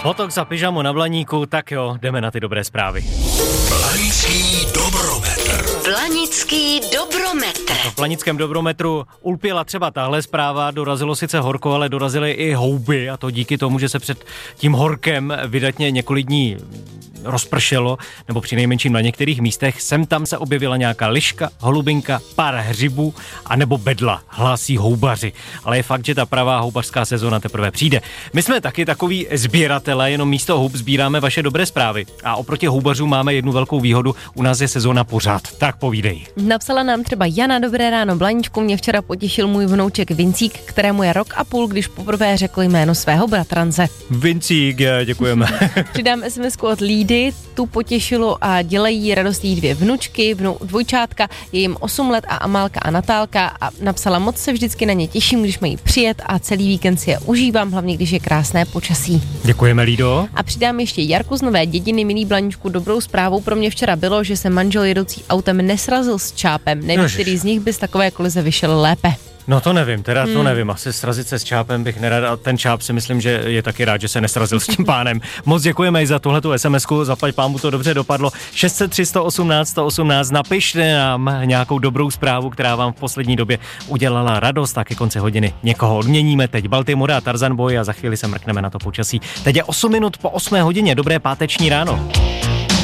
Botox a pyžamo na Blaníku, tak jo, jdeme na ty dobré zprávy. Blanický dobrometr. Blanický dobrometr. V Blanickém dobrometru ulpěla třeba tahle zpráva, dorazilo sice horko, ale dorazily i houby a to díky tomu, že se před tím horkem vydatně několik dní rozpršelo, nebo přinejmenším na některých místech. Sem tam se objevila nějaká liška, holubinka, pár hřibů a nebo bedla, hlásí houbaři. Ale je fakt, že ta pravá houbařská sezóna teprve přijde. My jsme taky takový sběratelé, jenom místo houb sbíráme vaše dobré zprávy. A oproti houbařům máme jednu velkou výhodu, u nás je sezóna pořád. Tak povídej. Napsala nám třeba Jana, dobré ráno Blaníčku, mě včera potěšil můj vnouček Vincík, kterému je 1,5 roku, když poprvé řekl jméno svého bratrance. Vincík, děkujeme. Přidám SMS-ku od Lídy, tu potěšilo a dělají radost jí 2 vnučky, dvojčátka, je jim 8 let a Amálka a Natálka a napsala, moc se vždycky na ně těším, když mají přijet a celý víkend si je užívám, hlavně když je krásné počasí. Děkujeme, Lído. A přidám ještě Jarku z Nové Dědiny, milý Blaníčku, dobrou zprávou pro mě včera bylo, že se manžel jedoucí autem nesrazil s čápem, nevím, který z nich by z takové kolize vyšel lépe. No to nevím, to nevím, asi srazit se s čápem bych nerad a ten čáp si myslím, že je taky rád, že se nesrazil s tím pánem. Moc děkujeme i za tuhletu SMS-ku, zaplať pámu to dobře dopadlo. 603 118 118, napište nám nějakou dobrou zprávu, která vám v poslední době udělala radost, tak ke konci hodiny někoho odměníme. Teď Baltimore a Tarzan Boy a za chvíli se mrkneme na to počasí. Teď je 8 minut po 8 hodině, dobré páteční ráno.